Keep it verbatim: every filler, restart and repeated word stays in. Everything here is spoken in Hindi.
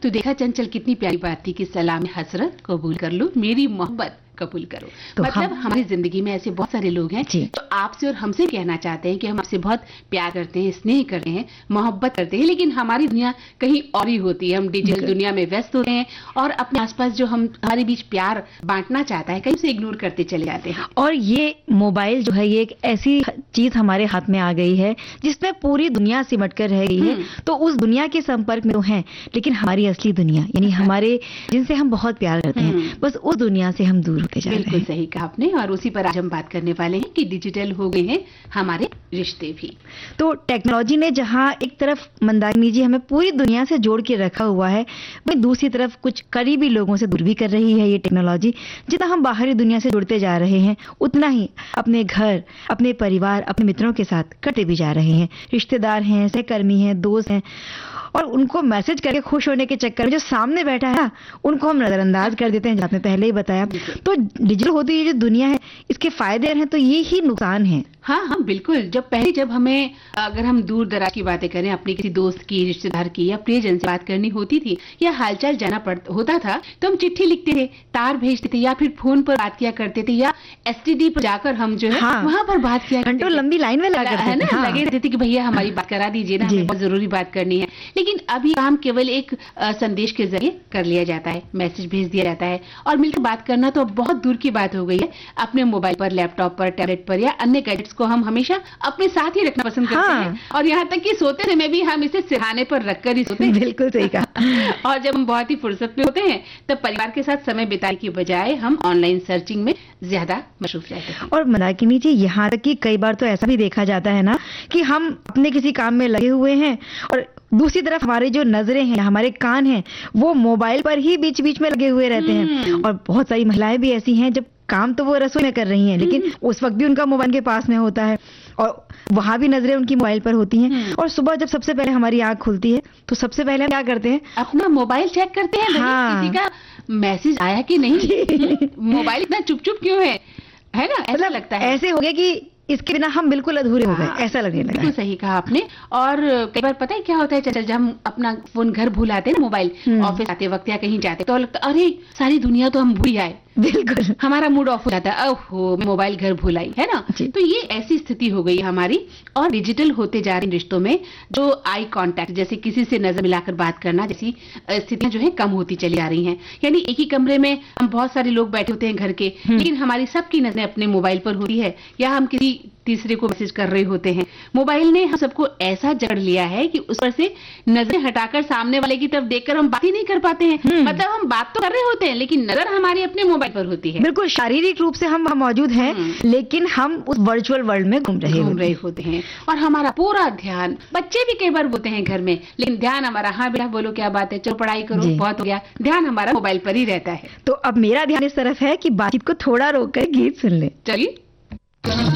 तो देखा चंचल, कितनी प्यारी बात थी कि सलाम हसरत कबूल कर लो, मेरी मोहब्बत कबूल करो। तो मतलब हम... हमारी जिंदगी में ऐसे बहुत सारे लोग हैं तो आपसे और हमसे कहना चाहते हैं कि हम आपसे बहुत प्यार करते हैं, स्नेह करते हैं, मोहब्बत करते हैं, लेकिन हमारी दुनिया कहीं और ही होती है। हम डिजिटल दुनिया में व्यस्त होते हैं और अपने आसपास जो हम हमारे बीच प्यार बांटना चाहता है कहीं से इग्नोर करते चले जाते हैं। और ये मोबाइल जो है ये एक ऐसी चीज हमारे हाथ में आ गई है जिसमें पूरी दुनिया सिमट कर रह गई है। तो उस दुनिया के संपर्क में तो हैं, लेकिन हमारी असली दुनिया यानी हमारे जिनसे हम बहुत प्यार करते हैं, बस उस दुनिया से हम दूर होते जा रहे हैं। बिल्कुल सही कहा आपने, और उसी पर आज हम बात करने वाले हैं कि डिजिटल हो गए हैं हमारे रिश्ते भी। तो टेक्नोलॉजी ने जहां एक तरफ मंदाकिनी जी हमें पूरी दुनिया से जोड़ के रखा हुआ है, वहीं दूसरी तरफ कुछ करीबी लोगों से दूर भी कर रही है ये टेक्नोलॉजी। जितना हम बाहरी दुनिया से जुड़ते जा रहे हैं, उतना ही अपने घर, अपने परिवार, अपने मित्रों के साथ कटे भी जा रहे हैं। रिश्तेदार हैं, सहकर्मी हैं, दोस्त हैं, और उनको मैसेज करके खुश होने के चक्कर में जो सामने बैठा है उनको हम नजरअंदाज कर देते हैं, जैसे आपने पहले ही बताया। तो डिजिटल होती है जो दुनिया है, इसके फायदे हैं तो ये ही नुकसान है। हाँ हाँ बिल्कुल। जब पहले जब हमें, अगर हम दूर दराज की बातें करें, अपनी किसी दोस्त की, रिश्तेदार की या प्रियजन से बात करनी होती थी या हालचाल जाना पड़ता होता था, तो हम चिट्ठी लिखते थे, तार भेजते थे, या फिर फोन पर बात किया करते थे, या एसटीडी पर जाकर हम जो है हाँ, वहां पर बात किया, घंटों लंबी लाइन में लगा करते थे, हाँ। लगे रहते थे कि भैया हमारी बात करा दीजिए ना, हमें बहुत जरूरी बात करनी है। लेकिन अब ये काम केवल एक आ, संदेश के जरिए कर लिया जाता है, मैसेज भेज दिया जाता है, और मिलकर बात करना तो अब बहुत दूर की बात हो गई है। अपने मोबाइल पर, लैपटॉप पर, टैबलेट पर या अन्य गैजेट्स को हम हमेशा अपने साथ ही रखना पसंद करते हाँ। हैं, और यहाँ तक कि सोते समय भी हम इसे सिरहाने पर रखकर ही सोते हैं। बिल्कुल सही कहा। और जब हम बहुत ही फुर्सत में होते हैं तब परिवार के साथ समय बिताने की बजाय हम ऑनलाइन सर्चिंग में ज्यादा मशरूफ रहते हैं। और मंदाकिनी जी, यहाँ तक कि कई बार तो ऐसा भी देखा जाता है ना कि हम अपने किसी काम में लगे हुए हैं और दूसरी तरफ हमारी जो नजरें हैं, हमारे कान हैं, वो मोबाइल पर ही बीच बीच में लगे हुए रहते हैं। और बहुत सारी महिलाएं भी ऐसी हैं जब काम तो वो रसोई में कर रही हैं, लेकिन उस वक्त भी उनका मोबाइल के पास में होता है और वहां भी नजरें उनकी मोबाइल पर होती हैं। और सुबह जब सबसे पहले हमारी आंख खुलती है तो सबसे पहले हम क्या करते हैं? अपना मोबाइल चेक करते हैं। हाँ। किसी का मैसेज आया कि नहीं, मोबाइल इतना चुप चुप क्यों है, है ना? ऐसा लगता है, ऐसे हो गया कि इसके बिना हम बिल्कुल अधूरे हो गए, ऐसा लगने लगा। बिल्कुल सही कहा आपने। और कई बार पता है क्या होता है चल, जब हम अपना फोन घर भूल आते हैं ना, मोबाइल ऑफिस आते वक्त या कहीं जाते, तो लगता अरे सारी दुनिया तो हम भूल आए। बिल्कुल, हमारा मूड ऑफ हो जाता है, ओहो मोबाइल घर भूल आई, है ना? तो ये ऐसी स्थिति हो गई हमारी। और डिजिटल होते जा रहे रिश्तों में जो आई कांटेक्ट, जैसे किसी से नजर मिलाकर बात करना, जैसी स्थितियां जो है कम होती चली आ रही हैं। यानी एक ही कमरे में हम बहुत सारे लोग बैठे होते हैं घर के, लेकिन हमारी सबकी नजरें अपने मोबाइल पर होती है, या हम किसी तीसरे को मैसेज कर रहे होते हैं। मोबाइल ने हम सबको ऐसा जकड़ लिया है कि उस पर से नजरें हटाकर सामने वाले की तरफ देखकर हम बात ही नहीं कर पाते हैं। मतलब हम बात तो कर रहे होते हैं, लेकिन नजर हमारी अपने मोबाइल पर होती है। बिल्कुल, शारीरिक रूप से हम मौजूद हैं, लेकिन हम उस वर्चुअल वर्ल्ड में घूम रहे घूम रहे होते हैं। और हमारा पूरा ध्यान, बच्चे भी कई बार बोलते हैं घर में, लेकिन ध्यान हमारा, हाँ बेटा बोलो क्या बात है, चलो पढ़ाई करो, बहुत हो गया, ध्यान हमारा मोबाइल पर ही रहता है। तो अब मेरा ध्यान इस तरफ है कि बातचीत को थोड़ा रोककर गीत सुन ले। चलिए।